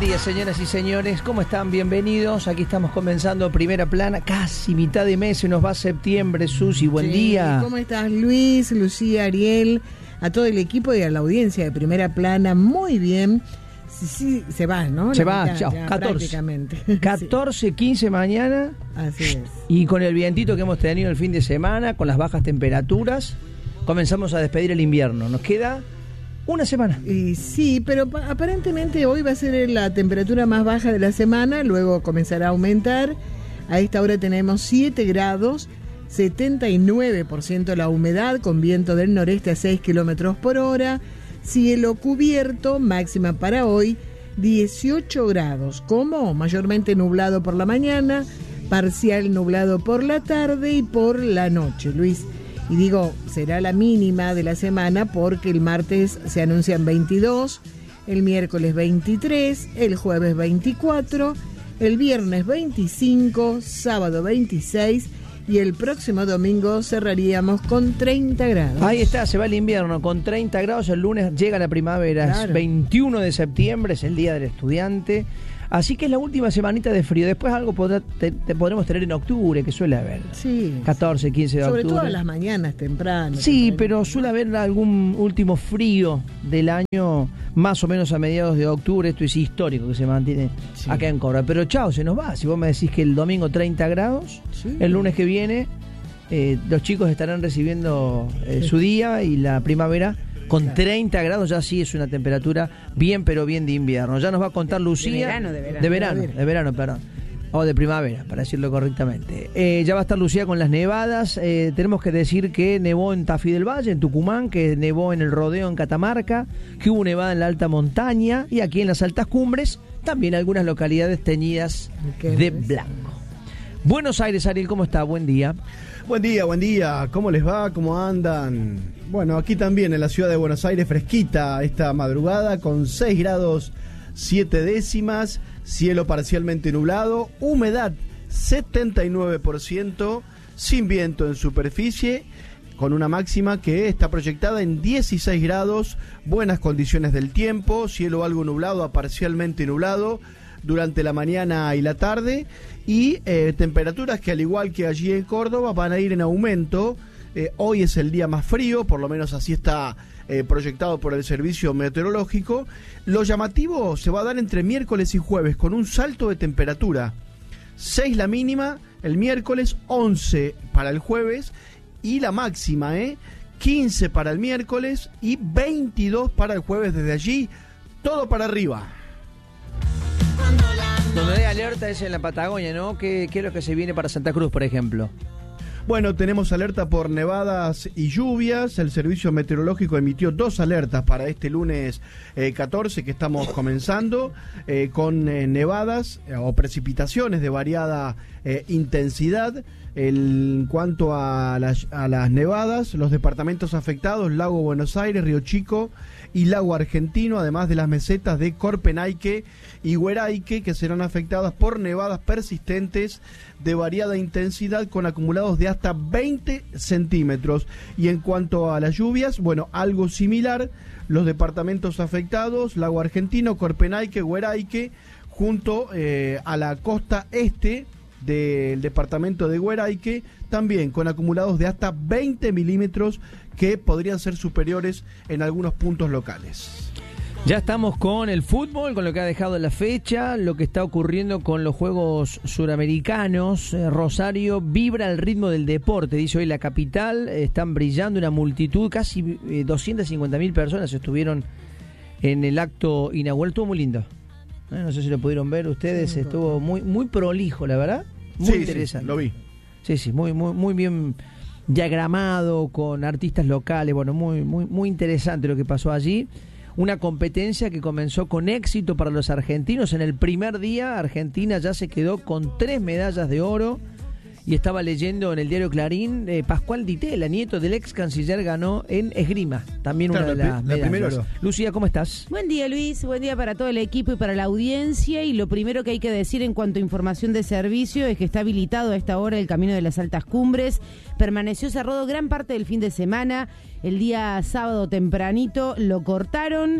día, señoras y señores, ¿cómo están? Bienvenidos, aquí estamos comenzando Primera Plana, casi mitad de mes, se nos va septiembre. Susi, buen día. ¿Cómo estás, Luis, Lucía, Ariel, a todo el equipo y a la audiencia de Primera Plana? Muy bien. Sí, se va, ¿no? Se va, chao, 14, 14, 15 mañana. Así es. Y con el vientito que hemos tenido el fin de semana, con las bajas temperaturas, comenzamos a despedir el invierno. Nos queda una semana. Y sí, pero aparentemente hoy va a ser la temperatura más baja de la semana, luego comenzará a aumentar. A esta hora tenemos 7 grados, 79% la humedad, con viento del noreste a 6 kilómetros por hora. Cielo cubierto, máxima para hoy 18 grados. ¿Cómo? Mayormente nublado por la mañana, parcial nublado por la tarde y por la noche, Luis. Y digo, será la mínima de la semana porque el martes se anuncian 22, el miércoles 23, el jueves 24, el viernes 25, sábado 26 y el próximo domingo cerraríamos con 30 grados. Ahí está, se va el invierno con 30 grados, el lunes llega la primavera, claro. Es 21 de septiembre, es el Día del Estudiante. Así que es la última semanita de frío. Después algo podremos tener en octubre, que suele haber. Sí. 14, 15 de octubre. Sobre todo en las mañanas, temprano. Sí, pero suele haber algún último frío del año, más o menos a mediados de octubre. Esto es histórico que se mantiene acá en Córdoba. Pero chao, se nos va. Si vos me decís que el domingo 30 grados, el lunes que viene los chicos estarán recibiendo su día y la primavera. Con 30 grados ya sí es una temperatura bien, pero bien de invierno. Ya nos va a contar Lucía. De verano, perdón. O de primavera, para decirlo correctamente. Ya va a estar Lucía con las nevadas. Tenemos que decir que nevó en Tafí del Valle, en Tucumán, que nevó en el Rodeo en Catamarca, que hubo nevada en la alta montaña y aquí en las altas cumbres, también algunas localidades teñidas de blanco. Buenos Aires, Ariel, ¿cómo está? Buen día. Buen día. ¿Cómo les va? ¿Cómo andan? Bueno, aquí también en la ciudad de Buenos Aires, fresquita esta madrugada, con 6 grados 7 décimas, cielo parcialmente nublado, humedad 79%, sin viento en superficie, con una máxima que está proyectada en 16 grados, buenas condiciones del tiempo, cielo algo nublado a parcialmente nublado durante la mañana y la tarde, y temperaturas que al igual que allí en Córdoba van a ir en aumento. Hoy es el día más frío, por lo menos así está proyectado por el servicio meteorológico. Lo llamativo se va a dar entre miércoles y jueves, con un salto de temperatura. 6 la mínima el miércoles, 11 para el jueves, y la máxima, 15 para el miércoles y 22 para el jueves. Desde allí, todo para arriba. Donde hay alerta es en la Patagonia, ¿no? ¿Qué es lo que se viene para Santa Cruz, por ejemplo? Bueno, tenemos alerta por nevadas y lluvias. El servicio meteorológico emitió 2 alertas para este lunes 14 que estamos comenzando, con nevadas o precipitaciones de variada intensidad. En cuanto a las nevadas, los departamentos afectados: Lago Buenos Aires, Río Chico y Lago Argentino, además de las mesetas de Corpenayque y Hueraique, que serán afectadas por nevadas persistentes de variada intensidad con acumulados de hasta 20 centímetros. Y en cuanto a las lluvias, bueno, algo similar, los departamentos afectados: Lago Argentino, Corpenayque, Hueraique, junto a la costa este del departamento de Hueraique, también con acumulados de hasta 20 milímetros que podrían ser superiores en algunos puntos locales. Ya estamos con el fútbol, con lo que ha dejado la fecha, lo que está ocurriendo con los Juegos Suramericanos. Rosario vibra al ritmo del deporte, dice hoy la capital. Están brillando una multitud, casi 250.000 personas estuvieron en el acto inaugural. Estuvo muy lindo. No sé si lo pudieron ver ustedes, estuvo muy prolijo, la verdad. Muy interesante. Sí, lo vi. Sí, muy bien diagramado, con artistas locales. Bueno, muy interesante lo que pasó allí. Una competencia que comenzó con éxito para los argentinos. En el primer día, Argentina ya se quedó con 3 medallas de oro. Y estaba leyendo en el diario Clarín, Pascual Di Tella, nieto del ex canciller, ganó en esgrima, también una de las medallas. Lucía, ¿cómo estás? Buen día, Luis, buen día para todo el equipo y para la audiencia. Y lo primero que hay que decir en cuanto a información de servicio es que está habilitado a esta hora el camino de las altas cumbres. Permaneció cerrado gran parte del fin de semana. El día sábado tempranito lo cortaron.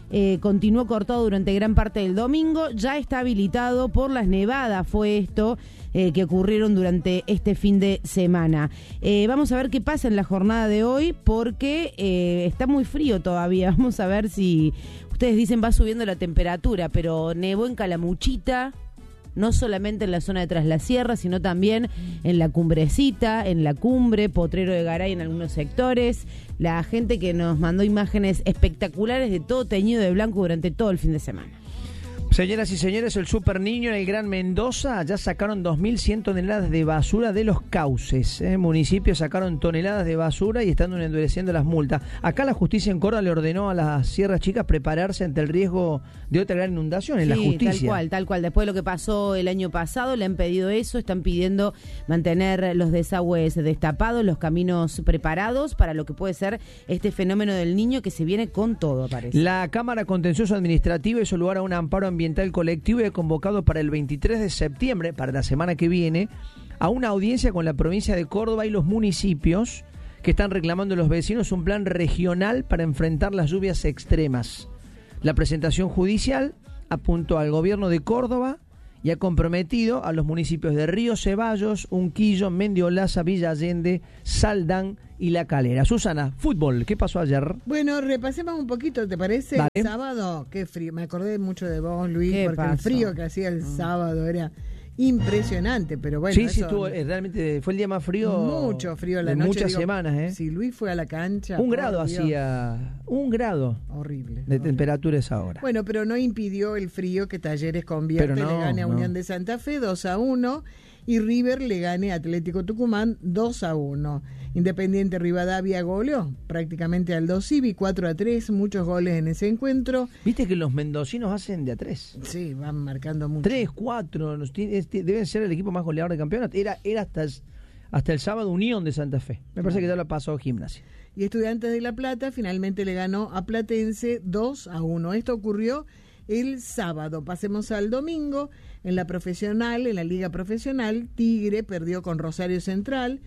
continuó cortado durante gran parte del domingo. Ya está habilitado por las nevadas, fue esto que ocurrieron durante este fin de semana. Vamos a ver qué pasa en la jornada de hoy, porque está muy frío todavía. Vamos a ver si ustedes dicen va subiendo la temperatura, pero nevó en Calamuchita, no solamente en la zona de Tras la Sierra, sino también en la Cumbrecita, en la Cumbre, Potrero de Garay en algunos sectores. La gente que nos mandó imágenes espectaculares de todo teñido de blanco durante todo el fin de semana. Señoras y señores, el Super Niño en el Gran Mendoza ya sacaron 2.100 toneladas de basura de los cauces. Municipios sacaron toneladas de basura y están endureciendo las multas. Acá la justicia en Córdoba le ordenó a las Sierras Chicas prepararse ante el riesgo de otra gran inundación. En la justicia. Tal cual. Después de lo que pasó el año pasado, le han pedido eso. Están pidiendo mantener los desagües destapados, los caminos preparados para lo que puede ser este fenómeno del Niño que se viene con todo, parece. La Cámara Contencioso Administrativa hizo lugar a un amparo ambiental colectivo y ha convocado para el 23 de septiembre, para la semana que viene, a una audiencia con la provincia de Córdoba y los municipios que están reclamando a los vecinos un plan regional para enfrentar las lluvias extremas. La presentación judicial apuntó al gobierno de Córdoba y ha comprometido a los municipios de Río Ceballos, Unquillo, Mendiolaza, Villa Allende, Saldán y La Calera. Susana, fútbol, ¿qué pasó ayer? Bueno, repasemos un poquito, ¿te parece? Dale. El sábado, qué frío, me acordé mucho de vos, Luis, ¿Qué porque pasó? el frío que hacía el sábado era impresionante, pero bueno. Sí, eso, estuvo, realmente fue el día más frío. Mucho frío la de noche. muchas semanas, ¿eh? Si Luis fue a la cancha. 1 grado por Dios, hacía, 1 grado horrible. de horrible. temperatura esa hora. Bueno, pero no impidió el frío que Talleres convierte, Pero no, le gane a no. Unión de Santa Fe 2-1 y River le gane a Atlético Tucumán 2-1. Independiente Rivadavia goleó prácticamente al 2 Civi 4-3, muchos goles en ese encuentro. Viste que los mendocinos hacen de a 3. Sí, van marcando mucho. 3, 4, deben ser el equipo más goleador del campeonato. Era hasta el sábado Unión de Santa Fe. Me parece que ya lo pasó Gimnasia. Y Estudiantes de La Plata finalmente le ganó a Platense 2-1. Esto ocurrió el sábado. Pasemos al domingo. En la profesional, en la liga profesional, Tigre perdió con Rosario Central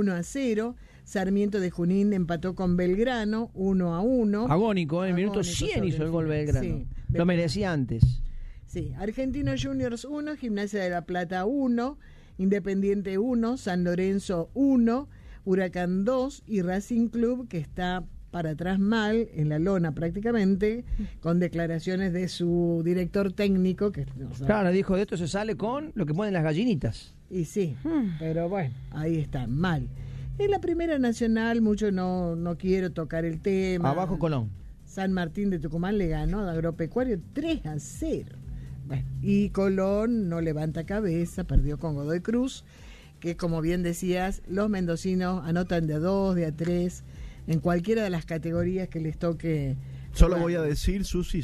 1-0. Sarmiento de Junín empató con Belgrano 1-1. Agónico, en el minuto 100 hizo el gol Belgrano. Sí. Lo merecía antes. Sí, Argentinos Juniors 1, Gimnasia de La Plata 1, Independiente 1, San Lorenzo 1, Huracán 2 y Racing Club, que está para atrás mal, en la lona prácticamente, con declaraciones de su director técnico. Que, o sea, Claro, dijo, de esto se sale con lo que ponen las gallinitas. y sí, pero bueno, ahí está, mal. En la Primera Nacional, mucho no quiero tocar el tema. Abajo Colón. San Martín de Tucumán le ganó a Agropecuario 3-0. Bueno, y Colón no levanta cabeza, perdió con Godoy Cruz, que como bien decías, los mendocinos anotan de a 2, de a 3, en cualquiera de las categorías que les toque. Solo voy a decir, Susi,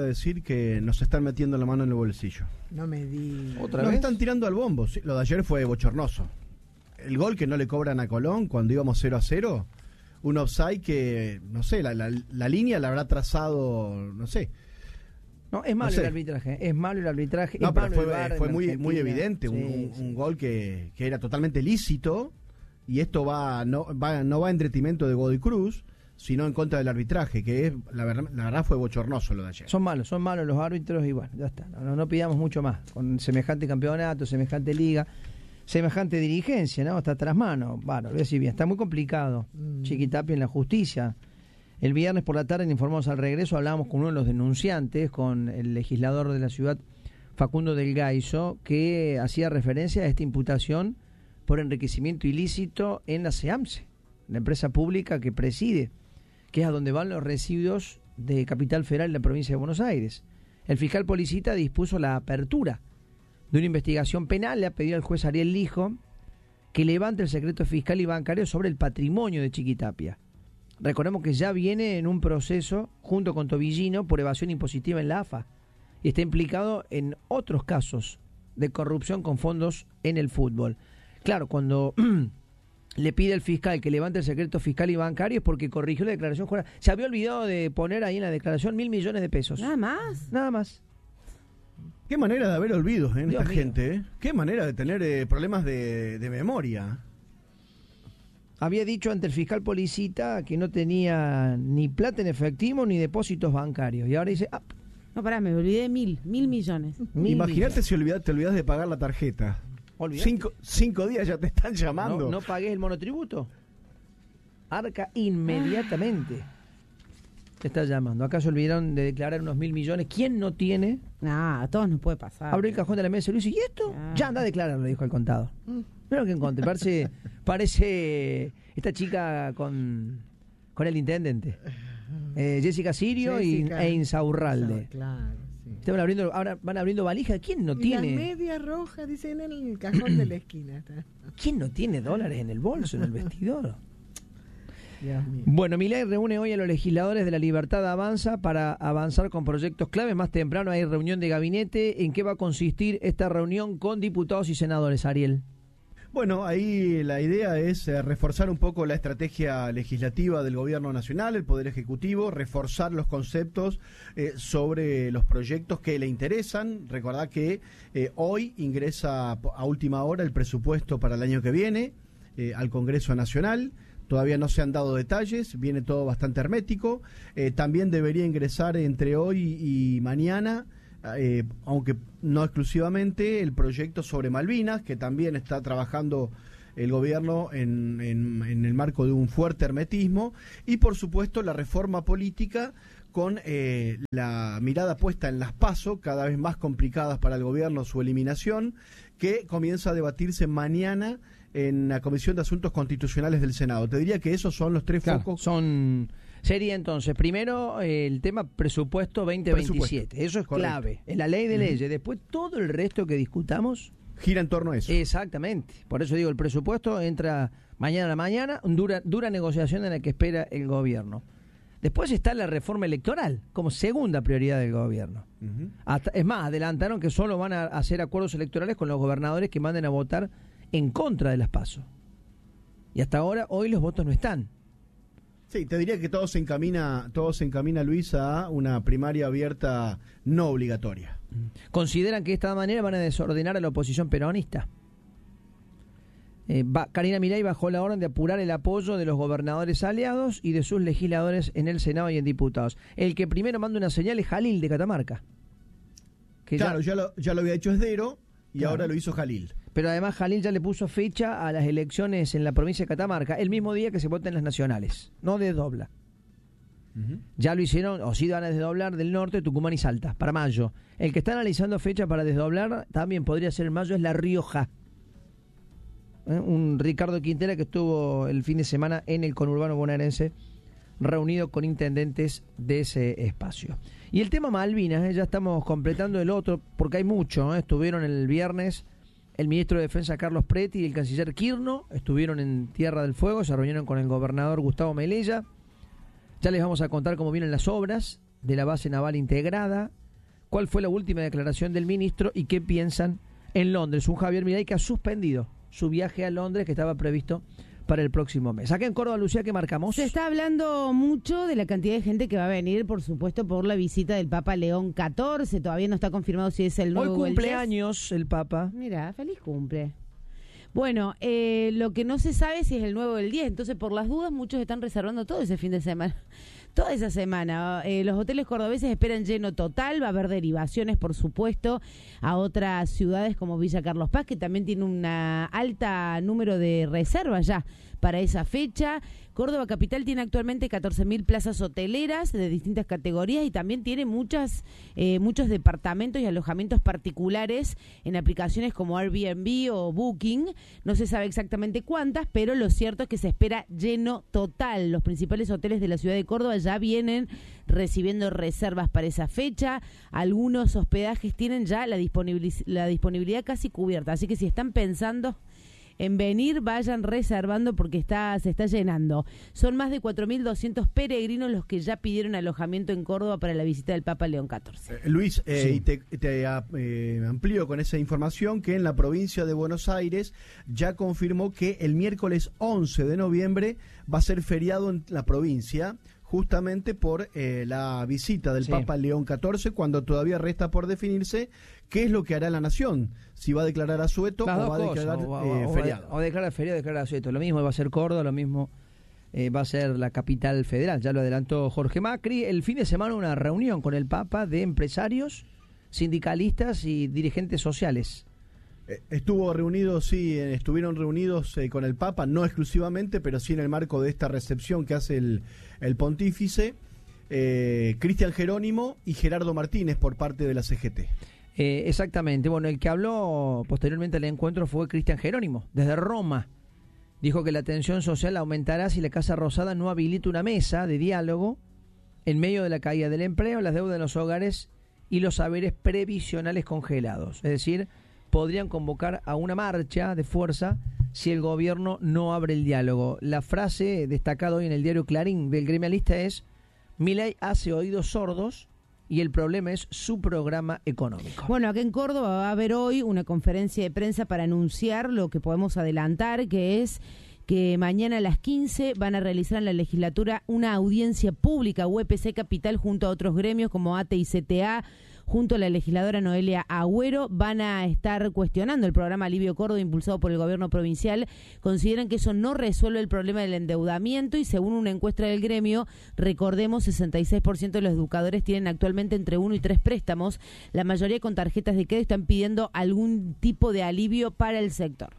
que nos están metiendo la mano en el bolsillo. No me digas. ¿Otra Nos vez? están tirando al bombo. Sí, lo de ayer fue bochornoso. El gol que no le cobran a Colón cuando íbamos 0-0, un offside que, no sé, la línea la habrá trazado, no sé. No, es malo No sé. el arbitraje. Es malo el arbitraje. No, es pero malo el VAR fue en muy Argentina. evidente, Sí, un gol que era totalmente lícito, y esto no va en detrimento de Godoy Cruz, sino en contra del arbitraje, que es la verdad fue bochornoso lo de ayer. Son malos los árbitros y bueno, ya está. No pidamos mucho más. Con semejante campeonato, semejante liga, semejante dirigencia, ¿no? Está tras mano. Bueno, voy a decir bien, está muy complicado. Chiquitapia en la justicia. El viernes por la tarde, informamos al regreso, hablábamos con uno de los denunciantes, con el legislador de la ciudad, Facundo del Gaiso, que hacía referencia a esta imputación por enriquecimiento ilícito en la SEAMSE, la empresa pública que preside, que es a donde van los residuos de Capital Federal en la provincia de Buenos Aires. El fiscal Policita dispuso la apertura de una investigación penal, le ha pedido al juez Ariel Lijo que levante el secreto fiscal y bancario sobre el patrimonio de Chiquitapia. Recordemos que ya viene en un proceso junto con Tobillino por evasión impositiva en la AFA y está implicado en otros casos de corrupción con fondos en el fútbol. Claro, cuando le pide al fiscal que levante el secreto fiscal y bancario es porque corrigió la declaración jurada. Se había olvidado de poner ahí en la declaración 1.000 millones de pesos. Nada más. Nada más. Qué manera de haber olvidos en Dios esta mío. gente, ¿eh? Qué manera de tener problemas de memoria. Había dicho ante el fiscal Policita que no tenía ni plata en efectivo ni depósitos bancarios. Y ahora dice, no, pará, me olvidé de mil millones. Imagínate si te olvidas de pagar la tarjeta. 5 días ya te están llamando. ¿No pagué el monotributo? Arca inmediatamente te está llamando. Acá se olvidaron de declarar unos 1.000 millones. ¿Quién no tiene? A todos nos puede pasar. Abrió el cajón de la mesa y Luis, ¿y esto? Ya anda a declararlo, dijo el contador. Mira lo que encontré. Parece esta chica con el intendente. Jessica Sirio e Insaurralde. Claro, sí. Ahora van abriendo valijas. ¿Quién no tiene? La media roja, dicen en el cajón de la esquina. Está. ¿Quién no tiene dólares en el bolso, en el vestidor? Dios mío. Bueno, Milei reúne hoy a los legisladores de La Libertad Avanza para avanzar con proyectos claves. Más temprano hay reunión de gabinete. ¿En qué va a consistir esta reunión con diputados y senadores, Ariel? Bueno, ahí la idea es reforzar un poco la estrategia legislativa del gobierno nacional, el Poder Ejecutivo, reforzar los conceptos sobre los proyectos que le interesan. Recordá que hoy ingresa a última hora el presupuesto para el año que viene al Congreso Nacional. Todavía no se han dado detalles, viene todo bastante hermético. También debería ingresar entre hoy y mañana, aunque no exclusivamente, el proyecto sobre Malvinas, que también está trabajando el gobierno en el marco de un fuerte hermetismo, y por supuesto la reforma política con la mirada puesta en las PASO, cada vez más complicadas para el gobierno su eliminación, que comienza a debatirse mañana en la Comisión de Asuntos Constitucionales del Senado. Te diría que esos son los tres focos. Sería entonces, primero el tema presupuesto 2027. Eso es clave, en la ley de leyes. Después todo el resto que discutamos gira en torno a eso. Exactamente. Por eso digo, el presupuesto entra mañana a la mañana, dura negociación en la que espera el gobierno. Después está la reforma electoral como segunda prioridad del gobierno. Es más, adelantaron que solo van a hacer acuerdos electorales con los gobernadores que manden a votar en contra de las PASO. Y hasta ahora, hoy los votos no están. Sí, te diría que todo se encamina, Luis, a una primaria abierta no obligatoria. Consideran que de esta manera van a desordenar a la oposición peronista. Karina Milei bajó la orden de apurar el apoyo de los gobernadores aliados y de sus legisladores en el Senado y en diputados. El que primero manda una señal es Jalil de Catamarca. Que claro, ya lo había hecho Esdero y ahora lo hizo Jalil. Pero además Jalil ya le puso fecha a las elecciones en la provincia de Catamarca, el mismo día que se votan las nacionales. No desdobla. Ya lo hicieron, o sí van a desdoblar del norte, Tucumán y Salta, para mayo. El que está analizando fecha para desdoblar, también podría ser en mayo, es La Rioja. Un Ricardo Quintela que estuvo el fin de semana en el conurbano bonaerense, reunido con intendentes de ese espacio. Y el tema Malvinas, ya estamos completando el otro, porque hay mucho. Estuvieron el viernes el ministro de Defensa Carlos Preti y el canciller Kirno, estuvieron en Tierra del Fuego, se reunieron con el gobernador Gustavo Melella. Ya les vamos a contar cómo vienen las obras de la base naval integrada, cuál fue la última declaración del ministro y qué piensan en Londres. Un Javier Milei que ha suspendido su viaje a Londres que estaba previsto para el próximo mes. Acá en Córdoba, Lucía, ¿qué marcamos? Se está hablando mucho de la cantidad de gente que va a venir, por supuesto, por la visita del Papa León XIV. Todavía no está confirmado si es el nuevo Hoy cumpleaños el Papa. Mira, feliz cumple. Bueno, lo que no se sabe si es el nuevo del 10, entonces por las dudas muchos están reservando todo ese fin de semana. Toda esa semana. Los hoteles cordobeses esperan lleno total, va a haber derivaciones, por supuesto, a otras ciudades como Villa Carlos Paz, que también tiene una alta número de reservas ya para esa fecha. Córdoba Capital tiene actualmente 14.000 plazas hoteleras de distintas categorías y también tiene muchos departamentos y alojamientos particulares en aplicaciones como Airbnb o Booking. No se sabe exactamente cuántas, pero lo cierto es que se espera lleno total. Los principales hoteles de la ciudad de Córdoba ya vienen recibiendo reservas para esa fecha. Algunos hospedajes tienen ya la disponibilidad casi cubierta, así que si están pensando en venir, vayan reservando porque se está llenando. Son más de 4.200 peregrinos los que ya pidieron alojamiento en Córdoba para la visita del Papa León XIV. Luis, sí. Y te amplío con esa información que en la provincia de Buenos Aires ya confirmó que el miércoles 11 de noviembre va a ser feriado en la provincia, justamente por la visita del Papa León XIV, cuando todavía resta por definirse qué es lo que hará la nación, si va a declarar asueto o va a declarar feriado. O declarar feriado o declarar asueto. Lo mismo va a ser Córdoba, lo mismo va a ser la capital federal, ya lo adelantó Jorge Macri. El fin de semana una reunión con el Papa de empresarios, sindicalistas y dirigentes sociales. Estuvieron reunidos con el Papa, no exclusivamente, pero sí en el marco de esta recepción que hace el pontífice, Cristian Jerónimo y Gerardo Martínez por parte de la CGT. Exactamente. Bueno, el que habló posteriormente al encuentro fue Cristian Jerónimo, desde Roma. Dijo que la tensión social aumentará si la Casa Rosada no habilita una mesa de diálogo en medio de la caída del empleo, las deudas en los hogares y los saberes previsionales congelados. Es decir, podrían convocar a una marcha de fuerza si el gobierno no abre el diálogo. La frase destacada hoy en el diario Clarín del gremialista es: Milei hace oídos sordos y el problema es su programa económico. Bueno, acá en Córdoba va a haber hoy una conferencia de prensa para anunciar lo que podemos adelantar, que es que mañana a las 15 van a realizar en la legislatura una audiencia pública, UPC Capital, junto a otros gremios como ATE y CTA, junto a la legisladora Noelia Agüero, van a estar cuestionando el programa Alivio Córdoba impulsado por el gobierno provincial. Consideran que eso no resuelve el problema del endeudamiento y según una encuesta del gremio, recordemos, 66% de los educadores tienen actualmente entre 1 y 3 préstamos. La mayoría con tarjetas de crédito están pidiendo algún tipo de alivio para el sector.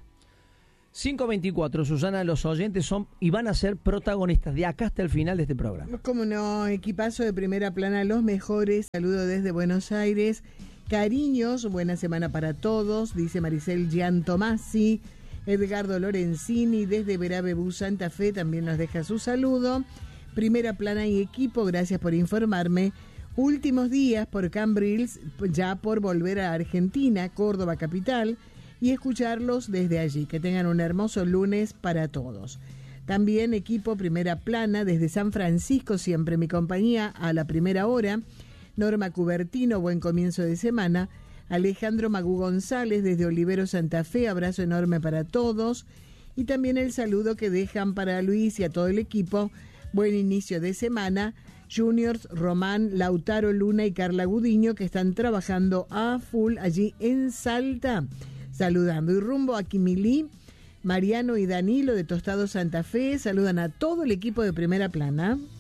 5:24, Susana, los oyentes son y van a ser protagonistas de acá hasta el final de este programa. Como no, equipazo de Primera Plana, los mejores. Saludo desde Buenos Aires. Cariños, buena semana para todos, dice Maricel Giantomasi. Edgardo Lorenzini desde Verabebú, Santa Fe, también nos deja su saludo. Primera Plana y equipo, gracias por informarme. Últimos días por Cambrils, ya por volver a Argentina, Córdoba capital, y escucharlos desde allí. Que tengan un hermoso lunes para todos. También equipo Primera Plana desde San Francisco, siempre mi compañía a la primera hora. Norma Cubertino, buen comienzo de semana. Alejandro Magú González desde Olivero, Santa Fe, abrazo enorme para todos. Y también el saludo que dejan para Luis y a todo el equipo. Buen inicio de semana. Juniors, Román, Lautaro Luna y Carla Gudiño, que están trabajando a full allí en Salta. Saludando. Y rumbo a Quimilí, Mariano y Danilo de Tostado Santa Fe saludan a todo el equipo de Primera Plana.